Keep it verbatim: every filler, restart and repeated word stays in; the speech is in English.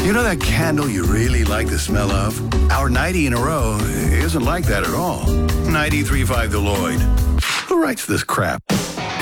You know that candle you really like the smell of? Our ninety in a row isn't like that at all. ninety-three point five The Lloyd. Who writes this crap?